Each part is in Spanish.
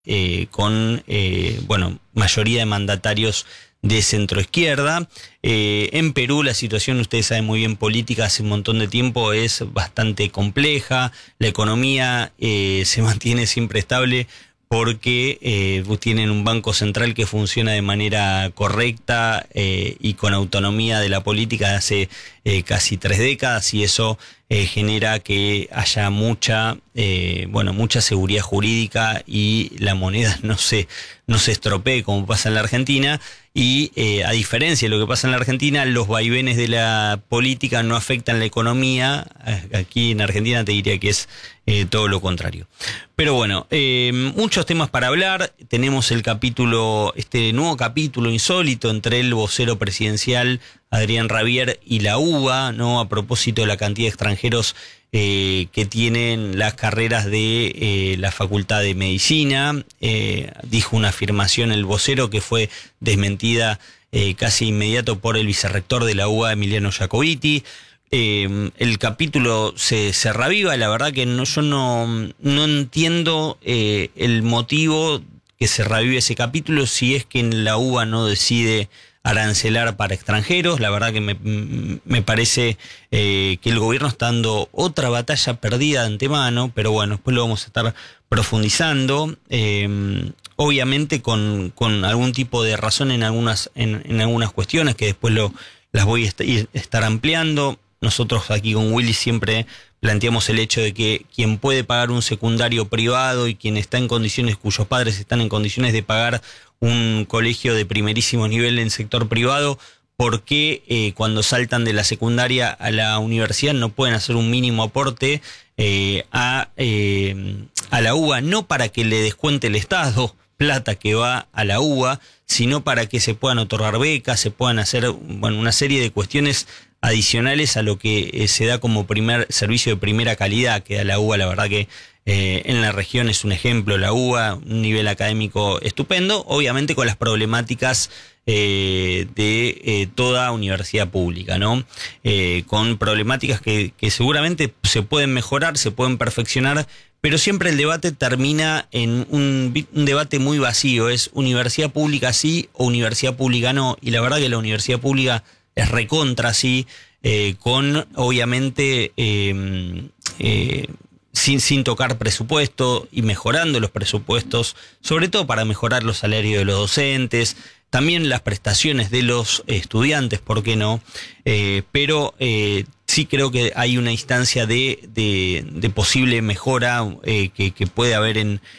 con mayoría de mandatarios de centroizquierda. En Perú la situación, ustedes saben muy bien, política hace un montón de tiempo es bastante compleja. La economía se mantiene siempre estable porque tienen un banco central que funciona de manera correcta y con autonomía de la política de hace casi 3 décadas, y eso genera que haya mucha seguridad jurídica y la moneda no se estropee como pasa en la Argentina. Y a diferencia de lo que pasa en la Argentina, los vaivenes de la política no afectan la economía. Aquí en Argentina te diría que es todo lo contrario. Pero bueno, muchos temas para hablar. Tenemos este nuevo capítulo insólito entre el vocero presidencial Adrián Rabier y la UBA, ¿no? A propósito de la cantidad de extranjeros que tienen las carreras de la Facultad de Medicina. Dijo una afirmación el vocero que fue desmentida casi inmediato por el vicerrector de la UBA, Emiliano Jacobiti. El capítulo se reaviva. La verdad que yo no entiendo el motivo que se revive ese capítulo, si es que en la UBA no decide arancelar para extranjeros. La verdad que me parece que el gobierno está dando otra batalla perdida de antemano, pero bueno, después lo vamos a estar profundizando, obviamente con algún tipo de razón en algunas cuestiones que después las voy a estar ampliando. Nosotros aquí con Willy siempre planteamos el hecho de que quien puede pagar un secundario privado y quien está en condiciones, cuyos padres están en condiciones de pagar un colegio de primerísimo nivel en sector privado, ¿por qué cuando saltan de la secundaria a la universidad no pueden hacer un mínimo aporte a la UBA? No para que le descuente el Estado plata que va a la UBA, sino para que se puedan otorgar becas, se puedan hacer una serie de cuestiones adicionales a lo que se da como primer servicio de primera calidad que da la UBA. La verdad que en la región es un ejemplo la UBA, un nivel académico estupendo, obviamente con las problemáticas de toda universidad pública, ¿no? Con problemáticas que seguramente se pueden mejorar, se pueden perfeccionar, pero siempre el debate termina en un debate muy vacío. Es universidad pública sí o universidad pública no, y la verdad que la universidad pública es recontra sí, con obviamente sin tocar presupuesto y mejorando los presupuestos, sobre todo para mejorar los salarios de los docentes, también las prestaciones de los estudiantes, ¿por qué no? Pero sí creo que hay una instancia de posible mejora que puede haber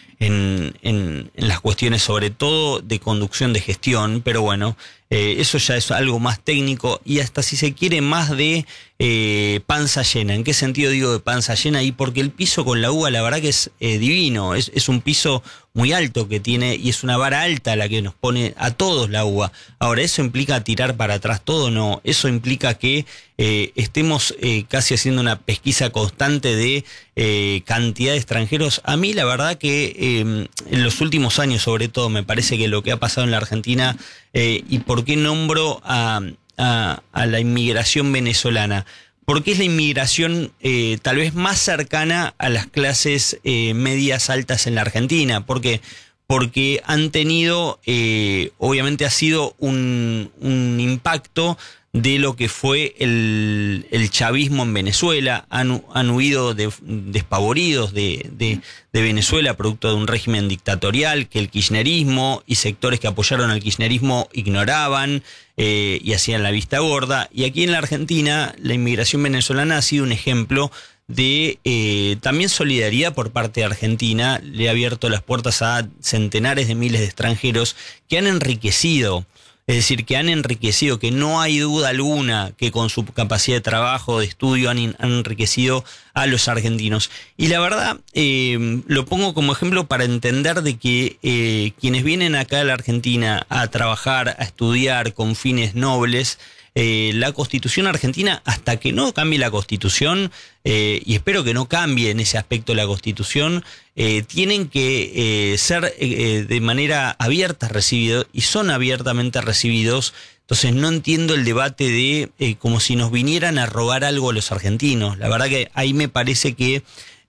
en las cuestiones, sobre todo de conducción de gestión, pero bueno, eso ya es algo más técnico y hasta, si se quiere, más de panza llena. ¿En qué sentido digo de panza llena? Y porque el piso con la UBA la verdad que es divino, es un piso muy alto que tiene y es una vara alta la que nos pone a todos la UBA. Ahora, ¿eso implica tirar para atrás todo? No, eso implica que estemos casi haciendo una pesquisa constante de cantidad de extranjeros. A mí la verdad que en los últimos años, sobre todo, me parece que lo que ha pasado en la Argentina, y por qué nombro a la inmigración venezolana, porque es la inmigración tal vez más cercana a las clases medias altas en la Argentina. ¿Por qué? Porque han tenido, obviamente ha sido un impacto de lo que fue el chavismo en Venezuela. Han huido despavoridos de Venezuela, producto de un régimen dictatorial que el kirchnerismo y sectores que apoyaron al kirchnerismo ignoraban y hacían la vista gorda. Y aquí en la Argentina la inmigración venezolana ha sido un ejemplo de también solidaridad por parte de Argentina. Le ha abierto las puertas a centenares de miles de extranjeros que han enriquecido. Es decir, que han enriquecido, que no hay duda alguna que con su capacidad de trabajo, de estudio, han enriquecido a los argentinos. Y la verdad, lo pongo como ejemplo para entender de que quienes vienen acá a la Argentina a trabajar, a estudiar con fines nobles, la Constitución argentina, hasta que no cambie la Constitución, y espero que no cambie en ese aspecto la Constitución, tienen que ser de manera abierta recibidos, y son abiertamente recibidos. Entonces no entiendo el debate de como si nos vinieran a robar algo a los argentinos. La verdad que ahí me parece que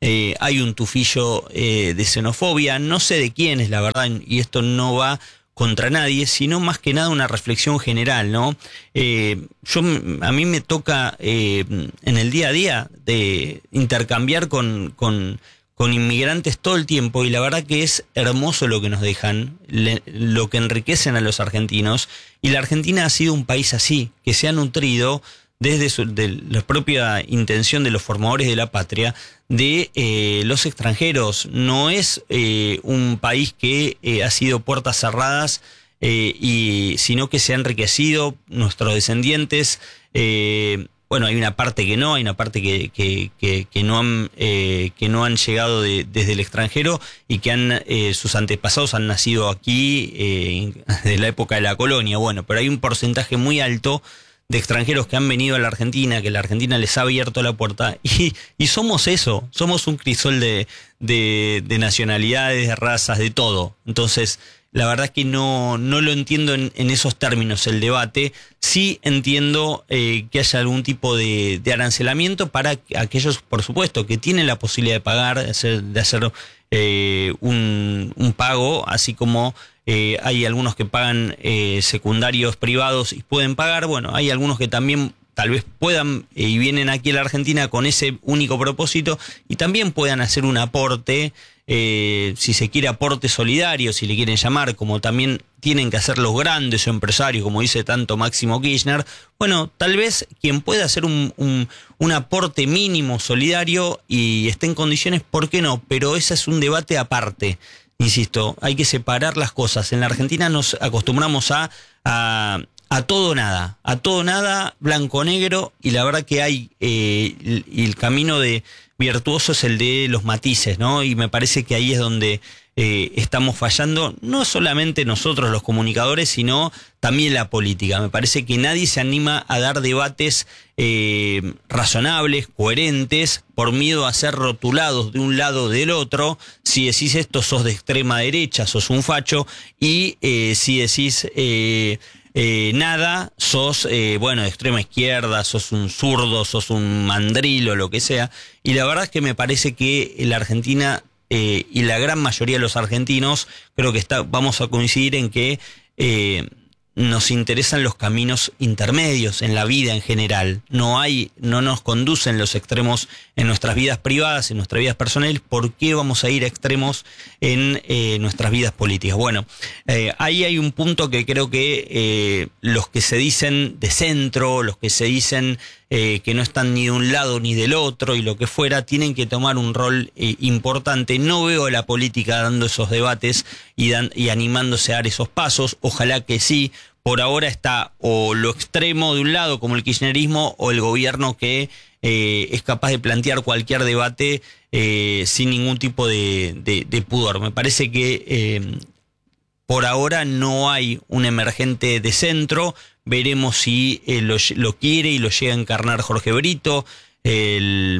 hay un tufillo de xenofobia, no sé de quién es la verdad, y esto no va contra nadie, sino más que nada una reflexión general, ¿no? A mí me toca en el día a día de intercambiar con inmigrantes todo el tiempo, y la verdad que es hermoso lo que nos dejan, lo que enriquecen a los argentinos, y la Argentina ha sido un país así, que se ha nutrido desde de la propia intención de los formadores de la patria, de los extranjeros. No es un país que ha sido puertas cerradas, sino que se ha enriquecido nuestros descendientes. Bueno, hay una parte que no, hay una parte que no han llegado desde el extranjero, y que sus antepasados han nacido aquí de la época de la colonia. Bueno, pero hay un porcentaje muy alto de extranjeros que han venido a la Argentina, que la Argentina les ha abierto la puerta, y somos eso, somos un crisol de nacionalidades, de razas, de todo. Entonces, la verdad es que no lo entiendo en esos términos el debate. Sí entiendo que haya algún tipo de arancelamiento para aquellos, por supuesto, que tienen la posibilidad de pagar, de hacer un pago, así como hay algunos que pagan secundarios privados y pueden pagar. Bueno, hay algunos que también tal vez puedan y vienen aquí a la Argentina con ese único propósito, y también puedan hacer un aporte, si se quiere aporte solidario, si le quieren llamar, como también tienen que hacer los grandes empresarios, como dice tanto Máximo Kirchner. Bueno, tal vez quien pueda hacer un aporte mínimo solidario y esté en condiciones, ¿por qué no? Pero ese es un debate aparte. Insisto, hay que separar las cosas. En la Argentina nos acostumbramos a todo nada, blanco-negro, y la verdad que hay, y el camino virtuoso es el de los matices, ¿no? Y me parece que ahí es donde estamos fallando, no solamente nosotros los comunicadores, sino también la política. Me parece que nadie se anima a dar debates razonables, coherentes, por miedo a ser rotulados de un lado o del otro. Si decís esto, sos de extrema derecha, sos un facho, y si decís nada, sos de extrema izquierda, sos un zurdo, sos un mandril o lo que sea. Y la verdad es que me parece que la Argentina y la gran mayoría de los argentinos, creo que vamos a coincidir en que nos interesan los caminos intermedios en la vida en general. No nos conducen los extremos en nuestras vidas privadas, en nuestras vidas personales. ¿Por qué vamos a ir a extremos en nuestras vidas políticas? Bueno, ahí hay un punto que creo que los que se dicen de centro, los que se dicen que no están ni de un lado ni del otro y lo que fuera, tienen que tomar un rol importante. No veo a la política dando esos debates y animándose a dar esos pasos. Ojalá que sí. Por ahora está o lo extremo de un lado, como el kirchnerismo, o el gobierno que es capaz de plantear cualquier debate sin ningún tipo de pudor. Me parece que por ahora no hay un emergente de centro. Veremos si lo quiere y lo llega a encarnar Jorge Brito, el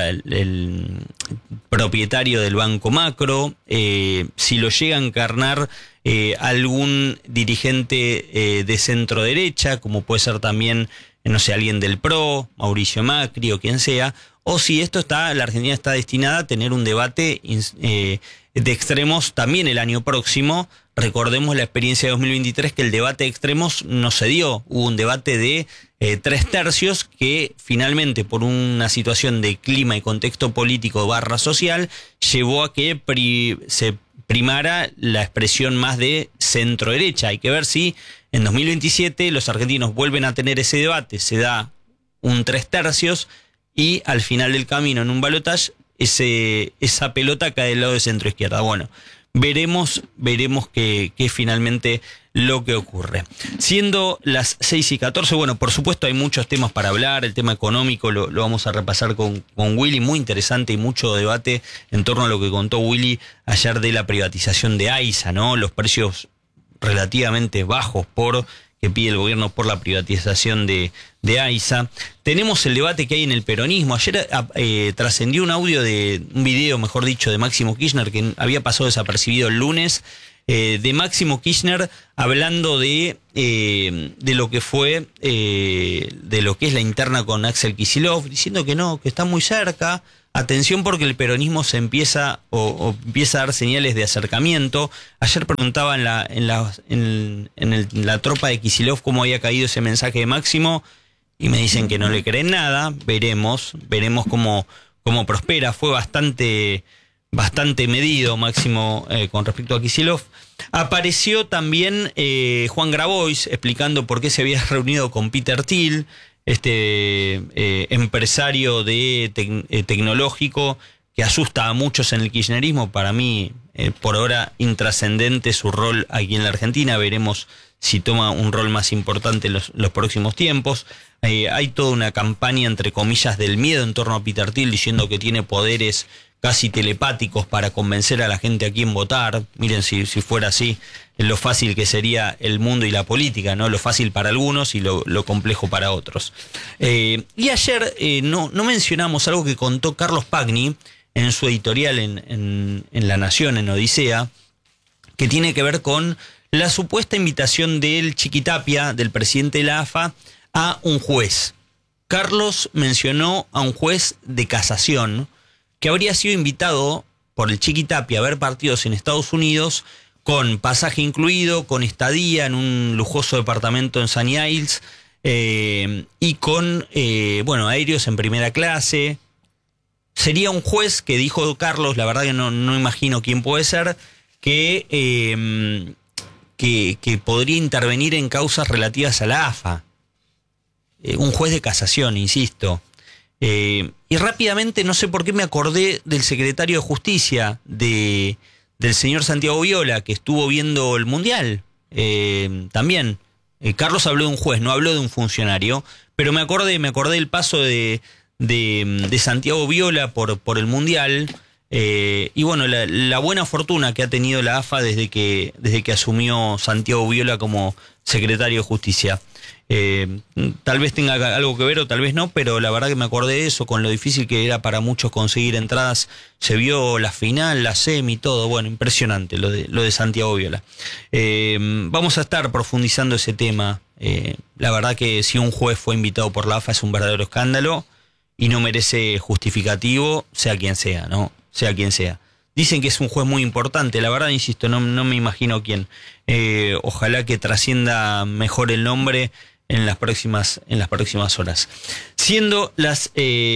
propietario del Banco Macro, si lo llega a encarnar algún dirigente de centro derecha, como puede ser también, no sé, alguien del PRO, Mauricio Macri o quien sea, o si la Argentina está destinada a tener un debate de extremos también el año próximo. Recordemos la experiencia de 2023, que el debate de extremos no se dio. Hubo un debate de 3/3 que finalmente, por una situación de clima y contexto político / social, llevó a que se primara la expresión más de centro derecha. Hay que ver si en 2027 los argentinos vuelven a tener ese debate, se da un 3/3 y al final del camino, en un balotaje, esa pelota cae del lado de centro izquierda. Bueno, veremos qué finalmente lo que ocurre. Siendo las 6:14, bueno, por supuesto hay muchos temas para hablar. El tema económico lo vamos a repasar con Willy, muy interesante, y mucho debate en torno a lo que contó Willy ayer de la privatización de AISA, ¿no? Los precios relativamente bajos que pide el gobierno por la privatización de AISA. Tenemos el debate que hay en el peronismo. Ayer trascendió un video, mejor dicho, de Máximo Kirchner, que había pasado desapercibido el lunes, de Máximo Kirchner hablando de lo que fue, de lo que es la interna con Axel Kicillof, diciendo que no, que está muy cerca. atención porque el peronismo se empieza o empieza a dar señales de acercamiento. Ayer preguntaba en la tropa de Kicillof cómo había caído ese mensaje de Máximo y me dicen que no le creen nada. Veremos cómo prospera. Fue bastante medido Máximo con respecto a Kicillof. Apareció también Juan Grabois explicando por qué se había reunido con Peter Thiel, empresario tecnológico que asusta a muchos en el kirchnerismo. Para mí, por ahora, intrascendente su rol aquí en la Argentina. Veremos si toma un rol más importante en los próximos tiempos. Hay toda una campaña, entre comillas, del miedo en torno a Peter Thiel, diciendo que tiene poderes casi telepáticos para convencer a la gente a quién votar. Miren, si fuera así, lo fácil que sería el mundo y la política, ¿no? Lo fácil para algunos y lo complejo para otros. Y ayer no mencionamos algo que contó Carlos Pagni en su editorial en La Nación, en Odisea, que tiene que ver con la supuesta invitación del Chiquitapia, del presidente de la AFA, a un juez. Carlos mencionó a un juez de casación que habría sido invitado por el Chiquitapia a ver partidos en Estados Unidos con pasaje incluido, con estadía en un lujoso departamento en Sunny Isles y con aéreos en primera clase. Sería un juez que, dijo Carlos, la verdad que no imagino quién puede ser, que podría intervenir en causas relativas a la AFA. Un juez de casación, insisto. Y rápidamente, no sé por qué me acordé del secretario de Justicia del señor Santiago Viola, que estuvo viendo el Mundial. También. Carlos habló de un juez, no habló de un funcionario, pero me acordé del paso de Santiago Viola por el Mundial. Y bueno, la buena fortuna que ha tenido la AFA desde que asumió Santiago Viola como secretario de Justicia. Tal vez tenga algo que ver o tal vez no, pero la verdad que me acordé de eso, con lo difícil que era para muchos conseguir entradas. Se vio la final, la semi, todo. Bueno, impresionante lo de Santiago Viola. Vamos a estar profundizando ese tema. La verdad que si un juez fue invitado por la AFA es un verdadero escándalo y no merece justificativo, sea quien sea, ¿no? Sea quien sea. Dicen que es un juez muy importante, la verdad, insisto, no me imagino quién. Ojalá que trascienda mejor el nombre en las próximas horas. Siendo las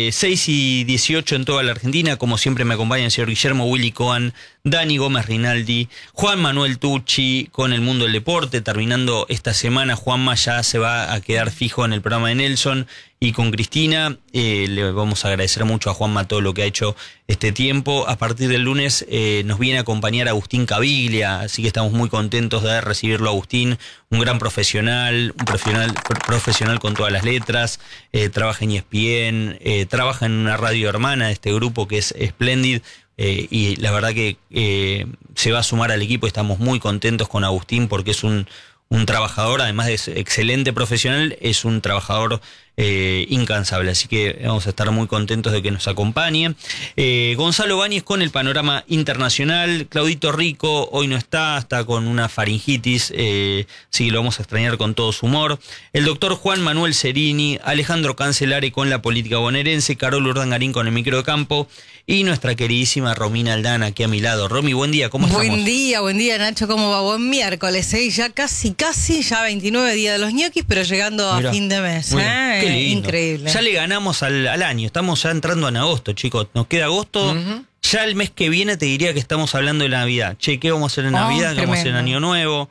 6:18 en toda la Argentina, como siempre me acompaña el señor Guillermo Willy Cohen, Dani Gómez Rinaldi, Juan Manuel Tucci con el mundo del deporte. Terminando esta semana, Juanma ya se va a quedar fijo en el programa de Nelson y con Cristina. Le vamos a agradecer mucho a Juanma todo lo que ha hecho este tiempo. A partir del lunes nos viene a acompañar Agustín Caviglia, así que estamos muy contentos de recibirlo a Agustín, un gran profesional, profesional con todas las letras. Trabaja en ESPN, trabaja en una radio hermana de este grupo que es Splendid. Y la verdad que se va a sumar al equipo. Estamos muy contentos con Agustín porque es un trabajador, además de excelente profesional, es un trabajador incansable. Así que vamos a estar muy contentos de que nos acompañe. Gonzalo Báñez con el panorama internacional. Claudito Rico hoy no está con una faringitis, así que lo vamos a extrañar con todo su humor. El doctor Juan Manuel Cerini, Alejandro Cancelare con la política bonaerense, Carol Urdangarín con el micro de campo y nuestra queridísima Romina Aldana aquí a mi lado. Romy, buen día, ¿cómo estamos? Buen día Nacho, ¿cómo va? Buen miércoles, ya casi, ya 29 días de los ñoquis, pero llegando a fin de mes. Qué lindo. Increíble. Ya le ganamos al año, estamos ya entrando en agosto, chicos. Nos queda agosto. Ya el mes que viene te diría que estamos hablando de Navidad. Che, ¿qué vamos a hacer en Navidad? ¿Qué vamos a hacer en Año Nuevo?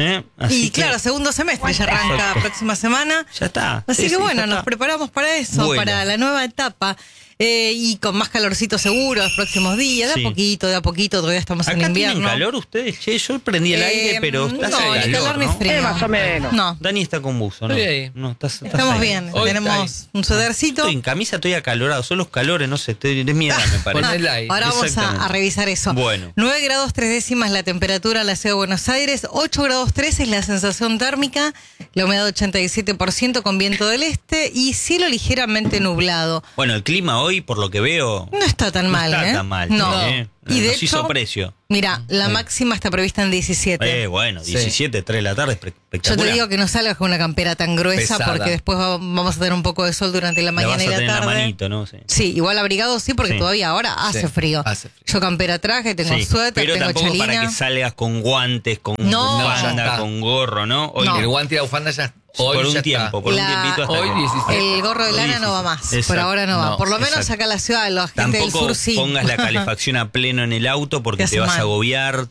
Y claro, segundo semestre ya arranca la próxima semana. Ya está. Así que bueno, nos preparamos para eso, para la nueva etapa. Y con más calorcito seguro los próximos días, de a poquito, todavía estamos en invierno. ¿Tienen calor ustedes? Che, yo prendí el aire, pero está calor, ni frío. Más o menos. No. Dani está con buzo, ¿no? Estamos bien, tenemos un sudercito. Estoy en camisa, estoy acalorado, son los calores, no sé, es mi edad, me parece. Ahora vamos a revisar eso. Bueno. 9 grados 3 décimas la temperatura en la ciudad de Buenos Aires, 8 grados 3 es la sensación térmica, la humedad 87% con viento del este y cielo ligeramente nublado. Bueno, el clima hoy, por lo que veo, no está tan mal, No está tan mal. No. Y de nos hecho, hizo precio. Mira, la máxima está prevista en 17. Bueno, Sí. 17, 3 de la tarde, Yo espectacular. te digo que no salgas con una campera tan gruesa Pesada. porque después vamos a tener un poco de sol durante la la mañana vas a y la tener en tarde. la manito, ¿no? Sí. Sí, igual abrigado sí, porque Sí. todavía ahora hace Sí, frío. hace frío. Yo campera traje, tengo Sí, suéter, pero tengo tampoco chalina. para que salgas con guantes, con No. No, ya bufanda, está. con gorro, ¿no? Hoy No. El guante y la bufanda ya hoy por un ya tiempo, está. por un La- tiempito hasta Hoy que- 17. El gorro de Hoy lana no va 16. más. Por Exacto. ahora no va. No, Por lo menos exacto. acá en la ciudad, la gente del Tampoco sur sí. pongas la calefacción a pleno en el auto porque Te te hace vas mal. a agobiar,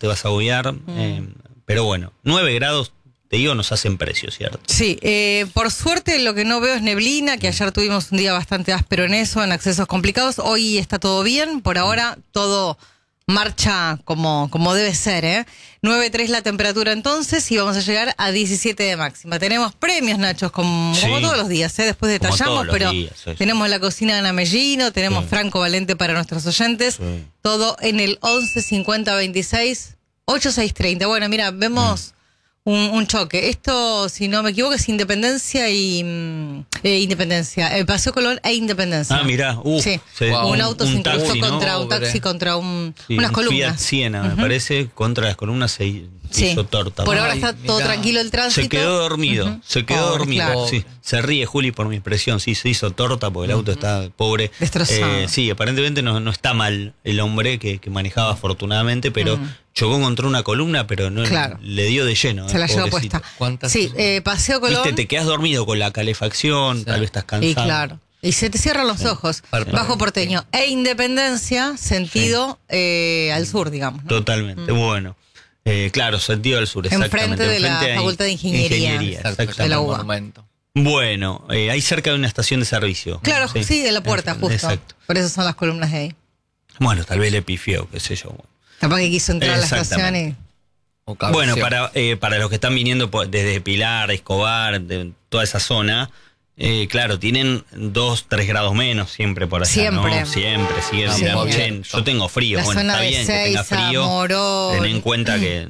pero bueno, 9 grados, te digo, nos hacen precio, ¿cierto? Sí, por suerte lo que no veo es neblina, que ayer tuvimos un día bastante áspero en eso, en accesos complicados. Hoy está todo bien, por ahora todo marcha como debe ser, ¿eh? 9.3 la temperatura entonces y vamos a llegar a 17 de máxima. Tenemos premios, Nachos, como Sí. todos los días, ¿eh? Después Como detallamos, todos los pero días, sí. tenemos la cocina de Ana Mellino, tenemos Sí. Franco Valente para nuestros oyentes, Sí. todo en el 11 50 26 8630. Bueno, mira, vemos un choque. Esto, si no me equivoco, es Independencia y Independencia. Paseo Colón e Independencia. Ah, mirá, Sí. se- Wow. Un auto se un incrustó taxi, ¿no? contra un taxi, Pobre. contra Sí, unas un Fiat columnas. Siena, me parece, contra las columnas se Sí. hizo torta. Por Ay, ahora está todo mirá. tranquilo el tránsito. Se quedó dormido, Ujú. se quedó Pobre, dormido. claro. Sí, se ríe Juli por mi expresión, sí, se hizo torta porque el auto está pobre. Destrozado. Sí, aparentemente no está mal el hombre que manejaba afortunadamente, pero chocó contra una columna, pero no Claro. le dio de lleno. Se la llevó pobrecito. puesta. ¿Cuántas Sí, personas? Paseo Colón. Viste, te quedas dormido con la calefacción, tal vez estás cansado. Y claro. Y se te cierran los ojos. Parpadea. Bajo Porteño e Independencia, sentido al sur, digamos, ¿no? Totalmente, bueno. Claro, sentido del sur, Enfrente exactamente. de la Enfrente hay Facultad de Ingeniería. Exacto, exactamente. de la el UBA. monumento. Bueno, ahí cerca de una estación de servicio. Claro, sí, de la puerta, justo. Exacto. Por eso son las columnas de ahí. Bueno, tal vez le pifió, qué sé yo. Capaz que quiso entrar a la estación Exactamente. y... O cabeceo. Bueno, para los que están viniendo desde Pilar, Escobar, de toda esa zona, claro, tienen 2, 3 grados menos siempre por allá, Siempre. ¿no? Siempre, siguen. Sí. dirán, Muy "Che, bien. yo tengo frío". La Bueno, zona está de bien que tenga Seiza, frío. Morón. Ten en cuenta que...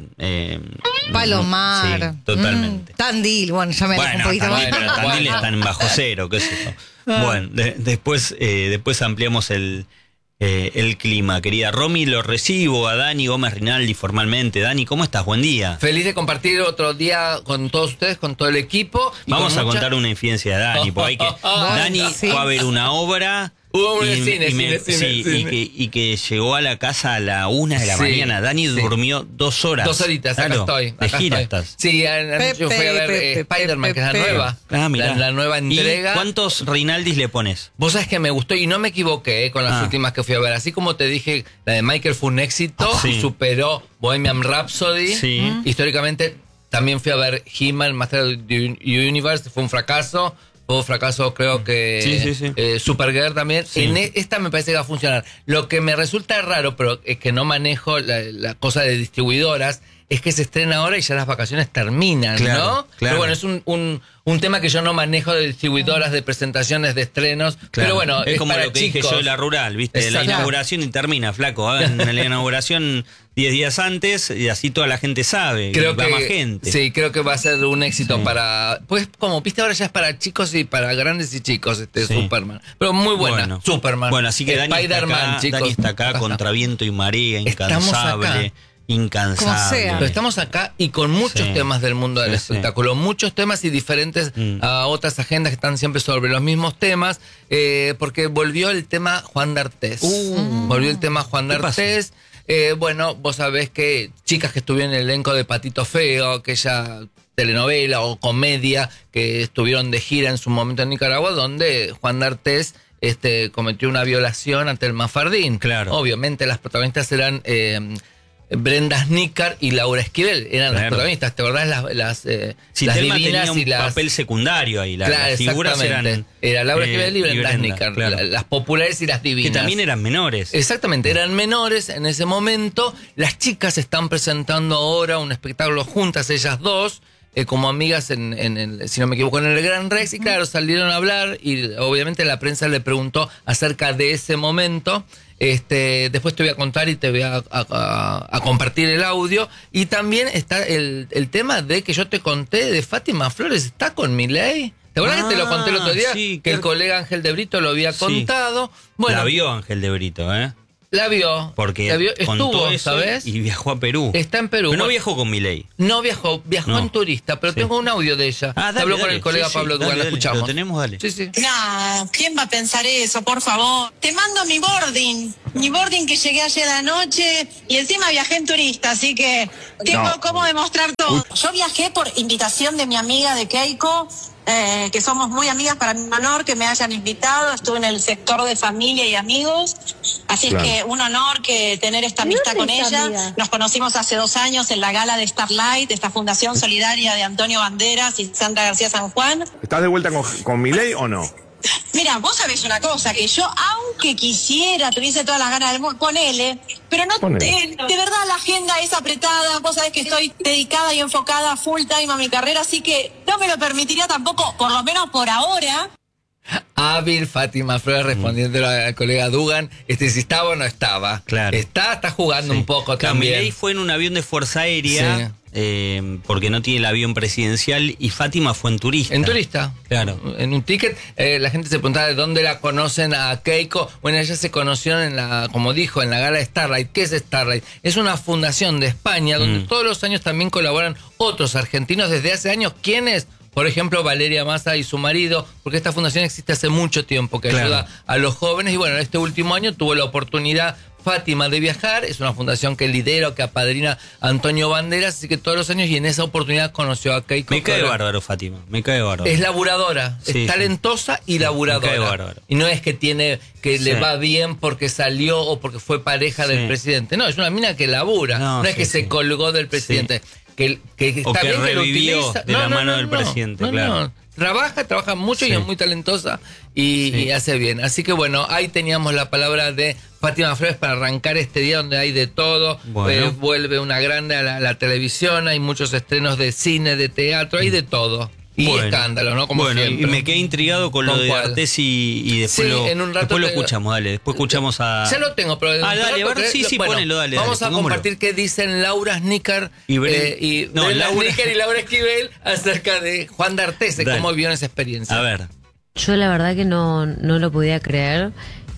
Palomar. Sí, totalmente. Tandil, bueno, ya me alejé un Bueno, poquito más. Tandil, pero Tandil Bueno. están bajo cero, qué sé yo. Bueno, después ampliamos el clima, querida Romy. Lo recibo a Dani Gómez Rinaldi formalmente. Dani, ¿cómo estás? Buen día. Feliz de compartir otro día con todos ustedes, con todo el equipo. y Vamos con a mucha- contar una infidencia de Dani, porque hay que... Dani sí. fue a ver una obra... Hubo un cine, cine, cine. Y que llegó a la casa a la 1 de la Sí, mañana. Dani sí. durmió 2 horas. 2 horitas, Claro, acá estoy. De acá gira estoy. estás. Sí, anoche yo fui a ver Spider-Man, que es la nueva. Ah, mirá. La nueva ¿Y entrega. cuántos Rinaldis le pones? Vos sabés que me gustó y no me equivoqué con las Ah. últimas que fui a ver. Así como te dije, la de Michael fue un éxito Sí. y superó Bohemian Rhapsody. Sí. Históricamente también fui a ver He-Man, Master of the Universe, fue un fracaso. Fue un fracaso, creo que Sí. Supergirl también. Sí. Esta me parece que va a funcionar. Lo que me resulta raro, pero es que no manejo la cosa de distribuidoras, es que se estrena ahora y ya las vacaciones terminan, Claro, ¿no? claro. Pero bueno, es un tema que yo no manejo de distribuidoras, de presentaciones, de estrenos. Claro. Pero bueno, es como para lo que dije chicos. yo de la rural, ¿viste? La Exacto. inauguración y termina, flaco. Hagan la inauguración 10 días antes y así toda la gente sabe. Creo y va que, más gente. Sí, creo que va a ser un éxito Sí. para... Pues como viste ahora ya es para chicos y para grandes y chicos Sí. Superman. Pero muy buena, Bueno. Superman. Bueno, así que Dani está Spider-Man, acá, chicos. Dani está acá contra viento y marea, Estamos incansable. acá. Incansable. Como sea. Pero estamos acá y con muchos Sí. temas del mundo del Sí, espectáculo, muchos temas y diferentes a otras agendas que están siempre sobre los mismos temas, porque volvió el tema Juan D'Artés. Volvió el tema Juan ¿Qué pasó? D'Artés. Bueno, vos sabés que chicas que estuvieron en el elenco de Patito Feo, aquella telenovela o comedia que estuvieron de gira en su momento en Nicaragua, donde Juan D'Artés cometió una violación ante el Mafardín. Claro. Obviamente las protagonistas eran Brenda Snicker y Laura Esquivel, eran las Claro. protagonistas. ¿Te acordás las Sí, las Telma divinas tenía un y las papel secundario ahí. Claro, Las figuras exactamente. eran. Era Laura Esquivel y Brenda Brenda, Snicker, claro. las populares y las divinas. Que también eran menores. Exactamente, eran menores en ese momento. Las chicas están presentando ahora un espectáculo juntas, ellas dos, como amigas en el, si no me equivoco, en el Gran Rex. Y claro, salieron a hablar y obviamente la prensa le preguntó acerca de ese momento. Después te voy a contar y te voy a compartir el audio. Y también está el tema de que yo te conté de Fátima Flores, está con Milei. ¿Te acuerdas que te lo conté el otro día? Sí, que el creo- colega Ángel de Brito lo había Sí. contado. Bueno, La vio Ángel de Brito, ¿eh? La vio. Porque la vio, contó estuvo, eso ¿sabes? y viajó a Perú. Está en Perú. Pero no viajó con Milei. No viajó No. en turista, pero Sí. tengo un audio de ella. Dale, Habló con dale. el colega Sí, Pablo sí, Dugan, dale, la dale. escuchamos. Lo tenemos, dale. Sí, sí. No, ¿quién va a pensar eso, por favor? Te mando mi boarding que llegué ayer anoche y encima viajé en turista, así que tengo cómo demostrar todo. Yo viajé por invitación de mi amiga de Keiko, que somos muy amigas, para mi honor que me hayan invitado, estuve en el sector de familia y amigos, así es que un honor que tener esta amistad con ella. Nos conocimos hace 2 años en la gala de Starlight, esta fundación solidaria de Antonio Banderas y Sandra García San Juan. ¿Estás de vuelta con Milei o no? Mira, vos sabés una cosa, que yo, aunque quisiera, tuviese todas las ganas del mundo, ponele, pero no, de verdad la agenda es apretada, vos sabés que estoy dedicada y enfocada full time a mi carrera, así que no me lo permitiría tampoco, por lo menos por ahora. Hábil Fátima Flores respondiendo al colega Dugan, si estaba o no estaba. Claro. Está jugando Sí. un poco Claro, también. Milei fue en un avión de Fuerza Aérea, porque no tiene el avión presidencial, y Fátima fue en turista. En turista. Claro. En un ticket. La gente se preguntaba de dónde la conocen a Keiko. Bueno, ellas se conocieron en la, como dijo, en la gala de Starlight. ¿Qué es Starlight? Es una fundación de España donde todos los años también colaboran otros argentinos desde hace años. ¿Quiénes? Por ejemplo, Valeria Massa y su marido, porque esta fundación existe hace mucho tiempo, que ayuda a los jóvenes. Y bueno, este último año tuvo la oportunidad Fátima de viajar. Es una fundación que lidera, que apadrina Antonio Banderas, así que todos los años, y en esa oportunidad conoció a Keiko. Me cae bárbaro, Fátima. Me cae bárbaro. Es laburadora, Sí, es talentosa y laburadora. Me cae bárbaro. Y no es que le Sí. va bien porque salió o porque fue pareja del Sí. presidente. No, es una mina que labura. No, No, es sí, que sí. se colgó del presidente. Que está O que bien lo revivió utiliza. de la mano del presidente, claro. Trabaja mucho y Sí. es muy talentosa y hace bien. Así que bueno, ahí teníamos la palabra de Fátima Flores para arrancar este día donde hay de todo. Bueno. Vuelve una grande a la televisión, hay muchos estrenos de cine, de teatro, hay de todo. Y Bueno. escándalo, ¿no? Como bueno, siempre. y me quedé intrigado con lo ¿Con de cuál? Artés y después, Sí, en un rato después lo te- escuchamos, dale. Después escuchamos a... Ya lo tengo, pero... Ah, dale, a ver, sí, Bueno, ponelo, dale. Vamos a pongámoslo. compartir qué dicen Laura Snicker Y Brenda Laura- Snicker y Laura Esquivel acerca de Juan D'Artes, Dale. cómo vieron esa experiencia. A ver. Yo la verdad que no lo podía creer,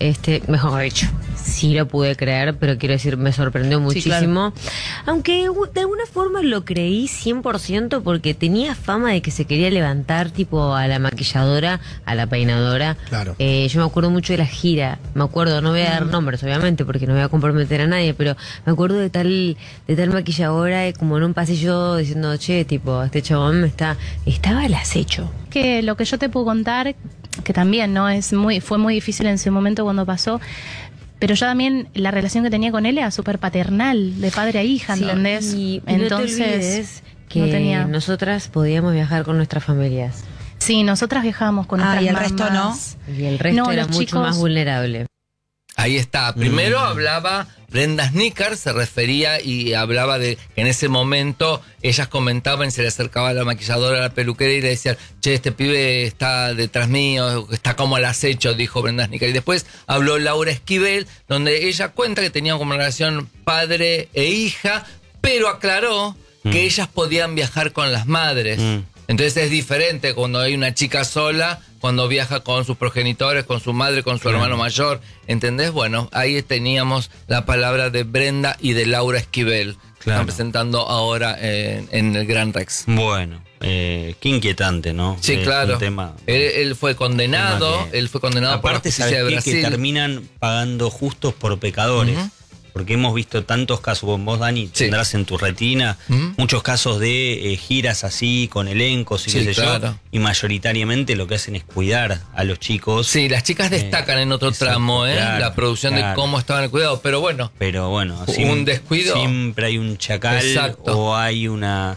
mejor dicho, sí lo pude creer, pero quiero decir, me sorprendió muchísimo. Aunque de alguna forma lo creí 100% porque tenía fama de que se quería levantar tipo a la maquilladora, a la peinadora. Claro. Yo me acuerdo mucho de la gira, no voy a dar nombres obviamente porque no voy a comprometer a nadie, pero me acuerdo de tal maquilladora como en un pasillo diciendo, che, tipo, este chabón estaba al acecho. Que lo que yo te puedo contar, que también no fue muy difícil en ese momento cuando pasó, pero yo también la relación que tenía con él era súper paternal, de padre a hija, Sí, ¿entendés? y Entonces, no te olvides que no tenía- nosotras podíamos viajar con nuestras familias Sí, nosotras viajábamos con nuestras y el resto no. mamás. y el resto No, era los mucho chicos- más vulnerable. Ahí está. Primero hablaba Brenda Snicker, se refería y hablaba de que en ese momento ellas comentaban, se le acercaba a la maquilladora, a la peluquera y le decían, che, este pibe está detrás mío, está como al acecho, dijo Brenda Snicker. Y después habló Laura Esquivel, donde ella cuenta que tenían como relación padre e hija, pero aclaró que ellas podían viajar con las madres. Entonces es diferente cuando hay una chica sola, cuando viaja con sus progenitores, con su madre, con su hermano mayor. ¿Entendés? Bueno, ahí teníamos la palabra de Brenda y de Laura Esquivel. Que están presentando ahora en el Gran Rex. Bueno, qué inquietante, ¿no? Sí, claro. Un tema, Él fue condenado, tema que- él fue condenado por la Aparte, justicia ¿sabes de qué? Brasil. Que terminan pagando justos por pecadores. Porque hemos visto tantos casos, como vos, Dani, tendrás en tu retina, muchos casos de giras así, con elencos y Sí, qué sé claro. yo, y mayoritariamente lo que hacen es cuidar a los chicos. Sí, las chicas destacan en otro exacto, tramo, claro, la producción de claro. cómo estaban el cuidado, pero bueno. Pero bueno, Un descuido. Siempre hay un chacal Exacto. o hay una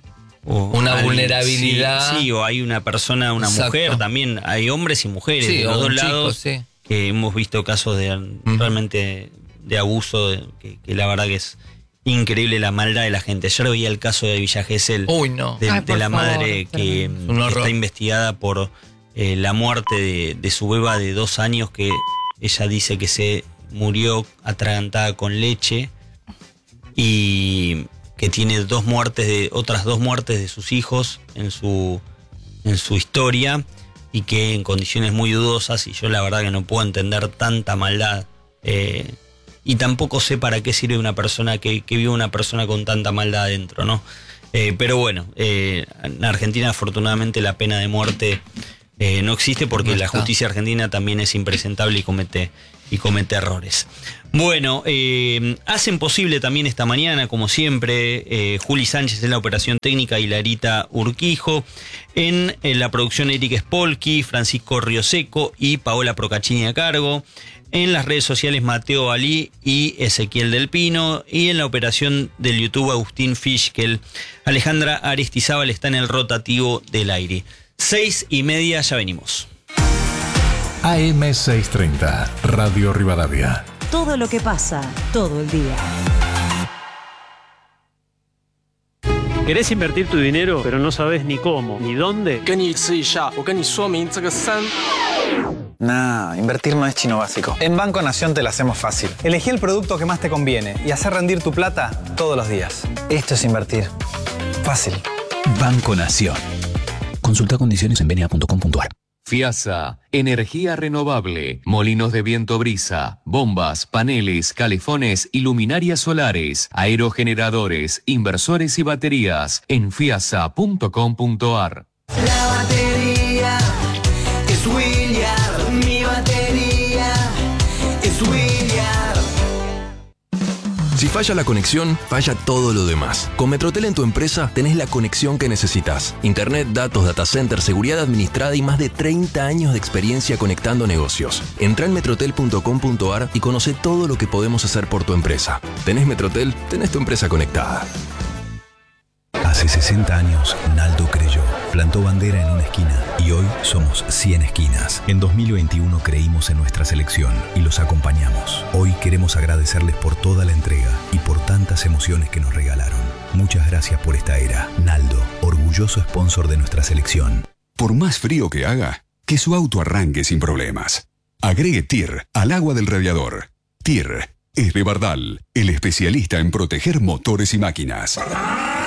vulnerabilidad. Sí, o hay una persona, una Exacto. mujer también. Hay hombres y mujeres Sí, de los o dos un chico, lados sí. que hemos visto casos de realmente de abuso, que la verdad que es increíble la maldad de la gente. Ayer veía el caso de Villa Gesell, Uy, no. de, Ay, de por la favor, madre que Un horror. está investigada por la muerte de su beba de 2 años, que ella dice que se murió atragantada con leche y que tiene otras dos muertes de sus hijos en su historia, y que en condiciones muy dudosas, y yo la verdad que no puedo entender tanta maldad y tampoco sé para qué sirve una persona que vive una persona con tanta maldad adentro, ¿no? Pero bueno, en Argentina afortunadamente la pena de muerte no existe porque la justicia argentina también es impresentable y comete errores. Bueno, hacen posible también esta mañana, como siempre, Juli Sánchez en la operación técnica y Larita Urquijo, en la producción Eric Spolky, Francisco Rioseco y Paola Procaccini a cargo, en las redes sociales Mateo Ali y Ezequiel del Pino, y en la operación del YouTube Agustín Fischkel. Alejandra Aristizábal está en el rotativo del aire. 6:30, ya venimos. AM630, Radio Rivadavia. Todo lo que pasa, todo el día. ¿Querés invertir tu dinero, pero no sabes ni cómo, ni dónde? Nah, invertir no es chino básico. En Banco Nación te la hacemos fácil. Elegí el producto que más te conviene y hacer rendir tu plata todos los días. Esto es invertir. Fácil. Banco Nación. Consulta condiciones en bna.com.ar. FIASA, energía renovable, molinos de viento brisa, bombas, paneles, calefones y luminarias solares, aerogeneradores, inversores y baterías en fiasa.com.ar. La batería es Williard, mi batería es Williard. Si falla la conexión, falla todo lo demás. Con Metrotel en tu empresa tenés la conexión que necesitas. Internet, datos, data center, seguridad administrada y más de 30 años de experiencia conectando negocios. Entrá en metrotel.com.ar y conoce todo lo que podemos hacer por tu empresa. ¿Tenés Metrotel? Tenés tu empresa conectada. Hace 60 años, Naldo creyó, plantó bandera en una esquina y hoy somos 100 esquinas. En 2021 creímos en nuestra selección y los acompañamos. Hoy queremos agradecerles por toda la entrega y por tantas emociones que nos regalaron. Muchas gracias por esta era. Naldo, orgulloso sponsor de nuestra selección. Por más frío que haga, que su auto arranque sin problemas. Agregue TIR al agua del radiador. TIR es de Bardal, el especialista en proteger motores y máquinas.